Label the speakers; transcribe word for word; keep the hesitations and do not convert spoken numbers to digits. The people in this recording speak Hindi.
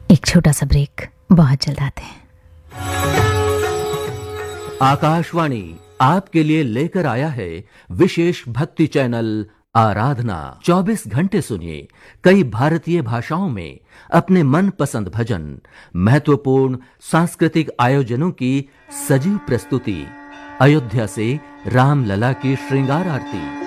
Speaker 1: एक छोटा सा ब्रेक, बहुत जल्द आते हैं।
Speaker 2: आकाशवाणी आपके लिए लेकर आया है विशेष भक्ति चैनल आराधना। चौबीस घंटे सुनिए कई भारतीय भाषाओं में अपने मनपसंद भजन, महत्वपूर्ण सांस्कृतिक आयोजनों की सजीव प्रस्तुति, अयोध्या से रामलला की श्रृंगार आरती,